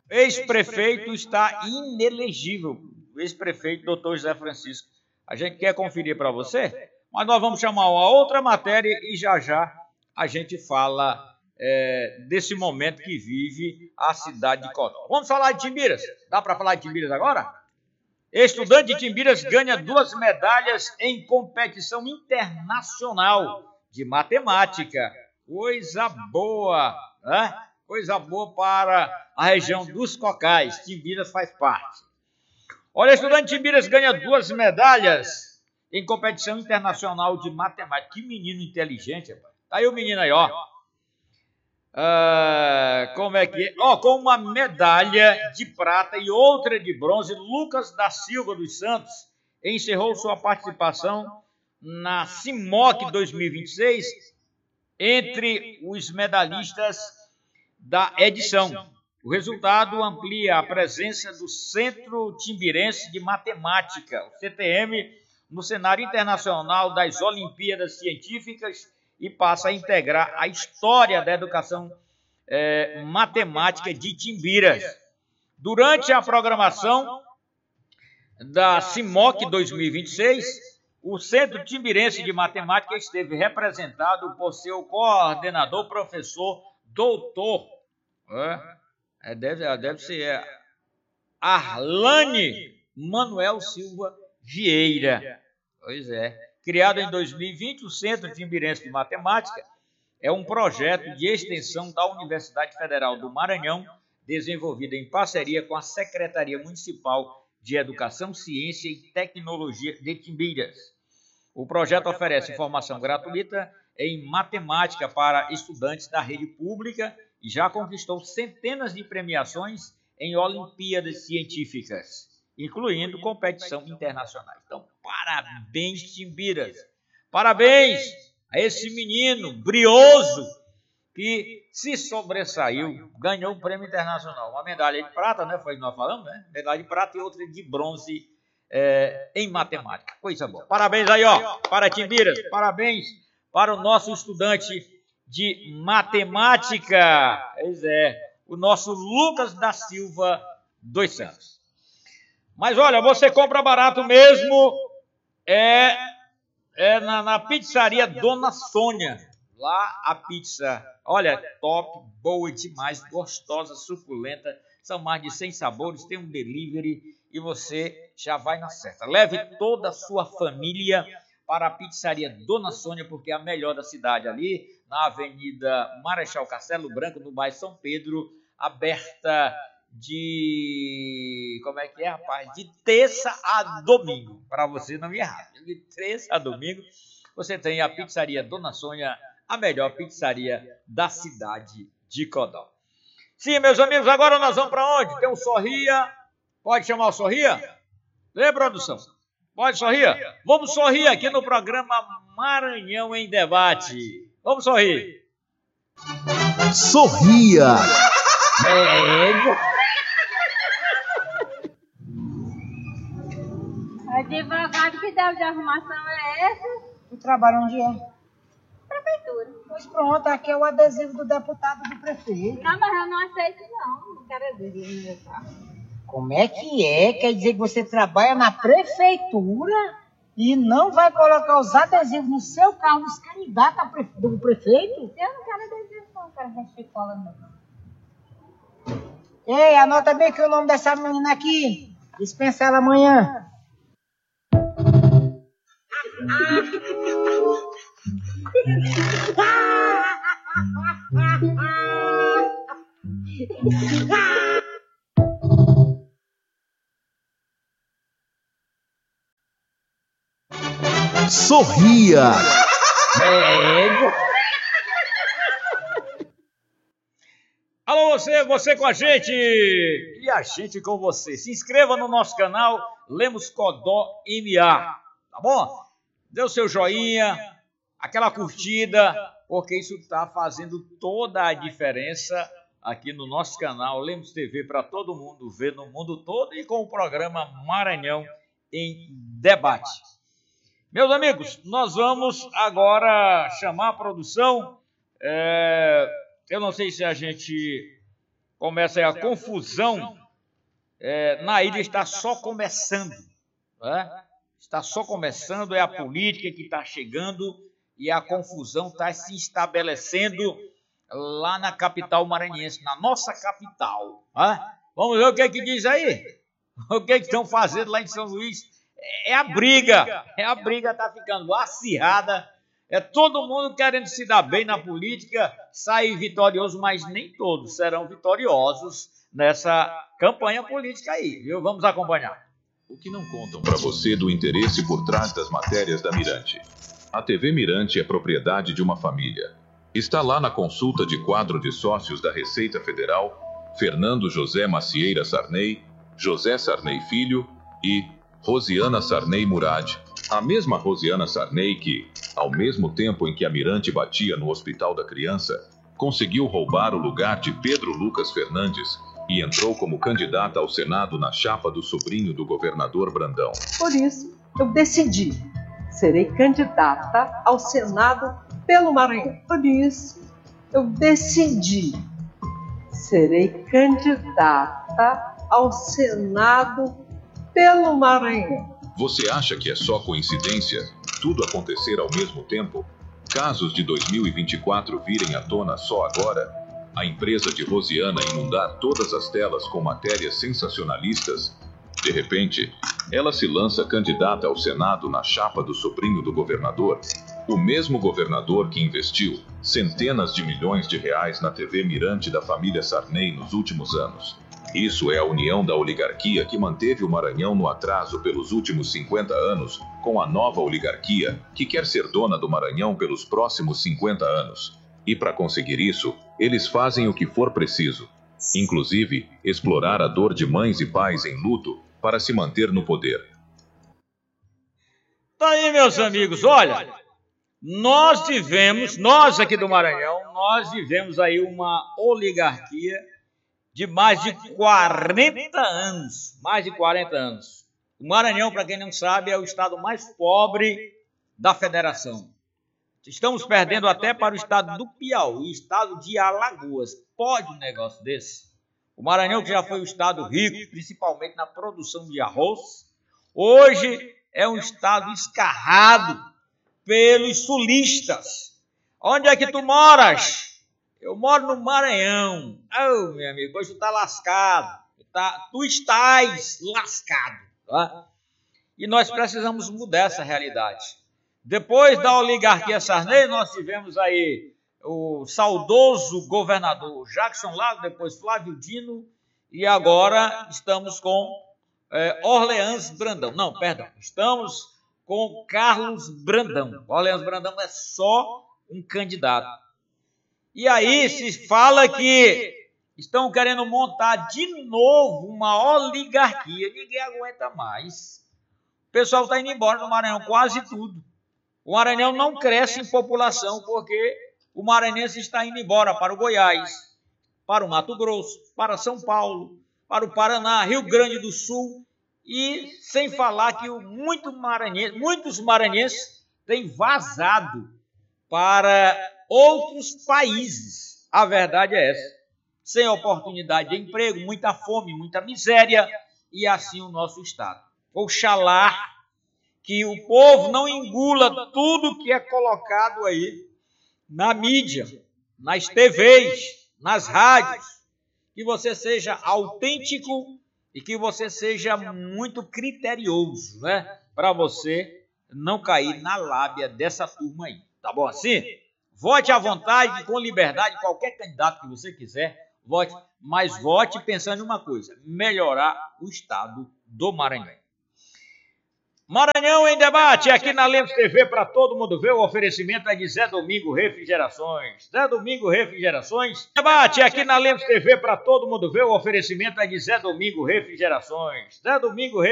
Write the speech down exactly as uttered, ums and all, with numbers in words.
ex-prefeito está inelegível. O ex-prefeito, doutor José Francisco. A gente quer conferir para você, mas nós vamos chamar uma outra matéria e já já a gente fala é, desse momento que vive a cidade de Codó. Vamos falar de Timbiras? Dá para falar de Timbiras agora? Estudante de Timbiras ganha duas medalhas em competição internacional de matemática. Coisa boa, né? Coisa boa para a região dos Cocais. Timbiras faz parte. Olha, estudante de Timbiras ganha duas medalhas em competição internacional de matemática. Que menino inteligente, rapaz. Tá aí o menino aí, ó. Ah, como é que é? Ó, com uma medalha de prata e outra de bronze, Lucas da Silva dos Santos encerrou sua participação na CIMOC dois mil e vinte e seis entre os medalhistas da edição. O resultado amplia a presença do Centro Timbirense de Matemática, o C T M, no cenário internacional das Olimpíadas Científicas e passa a integrar a história da educação eh, matemática de Timbiras. Durante a programação da CIMOC dois mil e vinte e seis, o Centro Timbirense de Matemática esteve representado por seu coordenador, professor, doutor, é, deve, deve ser é, Arlane Manuel Silva Vieira. Pois é. Criado em dois mil e vinte, o Centro Timbirense de Matemática é um projeto de extensão da Universidade Federal do Maranhão, desenvolvido em parceria com a Secretaria Municipal de Educação, Ciência e Tecnologia de Timbiras. O projeto oferece formação gratuita em matemática para estudantes da rede pública e já conquistou centenas de premiações em Olimpíadas Científicas, incluindo competição internacional. Então, parabéns, Timbiras. Parabéns a esse menino brioso que se sobressaiu, ganhou um prêmio internacional. Uma medalha de prata, né? Foi o que nós falamos, né? Medalha de prata e outra de bronze é, em matemática. Coisa boa. Parabéns aí, ó, para Timbiras. Parabéns para o nosso estudante de matemática. Pois é, o nosso Lucas da Silva dos Santos. Mas olha, você compra barato mesmo é, é na, na pizzaria Dona Sônia. Lá a pizza, olha, top, boa demais, gostosa, suculenta. São mais de cem sabores, tem um delivery e você já vai na certa. Leve toda a sua família para a pizzaria Dona Sônia, porque é a melhor da cidade ali, na Avenida Marechal Castelo Branco, no bairro São Pedro, aberta de, como é que é, rapaz? De terça a domingo, para você não me errar. De terça a domingo, você tem a pizzaria Dona Sônia, a melhor pizzaria da cidade de Codó. Sim, meus amigos, agora nós vamos para onde? Tem o Sorria. Pode chamar o Sorria? Vem, produção. Pode, Sorria? Vamos sorrir aqui no programa Maranhão em Debate. Vamos sorrir. Sorria. É. Advogado, que deve de arrumação é essa? O trabalho onde é? Prefeitura. Pois pronto, aqui é o adesivo do deputado do prefeito. Não, mas eu não aceito não. Não quero adesivo no meu carro. Como é que é? Quer dizer que você trabalha na prefeitura e não vai colocar os adesivos no seu carro dos candidatos prefe... do prefeito? Eu não quero adesivo não, não quero restricola não. Ei, anota bem que o nome dessa menina aqui. Dispensa ela amanhã. Sorria. É. Alô, você, você com a gente e a gente com você. Se inscreva no nosso canal Lemos Codó M A, tá bom? Dê o seu joinha, aquela curtida, porque isso está fazendo toda a diferença aqui no nosso canal Lemos T V para todo mundo ver no mundo todo e com o programa Maranhão em Debate. Meus amigos, nós vamos agora chamar a produção. É, eu não sei se a gente começa aí a confusão, é, na ilha está só começando, né? Está só começando, é a política que está chegando e a confusão está se estabelecendo lá na capital maranhense, na nossa capital. Né? Vamos ver o que, é que diz aí? O que, é que estão fazendo lá em São Luís? É a briga, é a briga está ficando acirrada, é todo mundo querendo se dar bem na política, sair vitorioso, mas nem todos serão vitoriosos nessa campanha política aí, viu? Vamos acompanhar. O que não contam para você do interesse por trás das matérias da Mirante. A T V Mirante é propriedade de uma família. Está lá na consulta de quadro de sócios da Receita Federal, Fernando José Macieira Sarney, José Sarney Filho e Rosiana Sarney Murad. A mesma Rosiana Sarney que, ao mesmo tempo em que a Mirante batia no Hospital da Criança, conseguiu roubar o lugar de Pedro Lucas Fernandes e entrou como candidata ao Senado na chapa do sobrinho do governador Brandão. Por isso, eu decidi. Serei candidata ao Senado pelo Maranhão. Por isso, eu decidi. Serei candidata ao Senado pelo Maranhão. Você acha que é só coincidência tudo acontecer ao mesmo tempo? Casos de dois mil e vinte e quatro virem à tona só agora? A empresa de Rosiana inundar todas as telas com matérias sensacionalistas? De repente, ela se lança candidata ao Senado na chapa do sobrinho do governador, o mesmo governador que investiu centenas de milhões de reais na T V Mirante da família Sarney nos últimos anos. Isso é a união da oligarquia que manteve o Maranhão no atraso pelos últimos cinquenta anos, com a nova oligarquia que quer ser dona do Maranhão pelos próximos cinquenta anos. E para conseguir isso, eles fazem o que for preciso, inclusive explorar a dor de mães e pais em luto para se manter no poder. Tá aí, meus amigos, olha, nós vivemos, nós aqui do Maranhão, nós vivemos aí uma oligarquia de mais de quarenta anos, mais de quarenta anos. O Maranhão, para quem não sabe, é o estado mais pobre da federação. Estamos perdendo até para o estado do Piauí, estado de Alagoas. Pode um negócio desse? O Maranhão, que já foi um estado rico, principalmente na produção de arroz, hoje é um estado escarrado pelos sulistas. Onde é que tu moras? Eu moro no Maranhão. Oh, meu amigo, hoje tu tá lascado. Tu, tá, tu estás lascado. Tá? E nós precisamos mudar essa realidade. Depois da oligarquia Sarney, nós tivemos aí o saudoso governador Jackson Lago, depois Flávio Dino, e agora estamos com é, Orleans Brandão. Não, perdão, estamos com Carlos Brandão. Orleans Brandão é só um candidato. E aí se fala que estão querendo montar de novo uma oligarquia. Ninguém aguenta mais. O pessoal está indo embora do Maranhão, quase tudo. O Maranhão não cresce em população porque o maranhense está indo embora para o Goiás, para o Mato Grosso, para São Paulo, para o Paraná, Rio Grande do Sul, e sem falar que muito maranhense, muitos maranhenses têm vazado para outros países. A verdade é essa. Sem oportunidade de emprego, muita fome, muita miséria, e assim o nosso estado. Oxalá que o povo não engula tudo que é colocado aí na mídia, nas T Vs, nas rádios, que você seja autêntico e que você seja muito criterioso, né? Para você não cair na lábia dessa turma aí, tá bom assim? Vote à vontade, com liberdade, qualquer candidato que você quiser, vote, mas vote pensando em uma coisa, melhorar o estado do Maranhão. Maranhão em Debate, aqui na Lemos T V, para todo mundo ver. O oferecimento é de Zé Domingo Refrigerações. Zé Domingo Refrigerações. Debate, aqui na Lemos T V, para todo mundo ver. O oferecimento é de Zé Domingo Refrigerações. Zé Domingo Refrigerações.